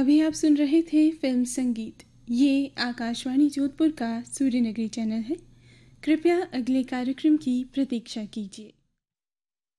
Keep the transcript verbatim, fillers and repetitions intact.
अभी आप सुन रहे थे फिल्म संगीत। ये आकाशवाणी जोधपुर का सूर्यनगरी चैनल है। कृपया अगले कार्यक्रम की प्रतीक्षा कीजिए।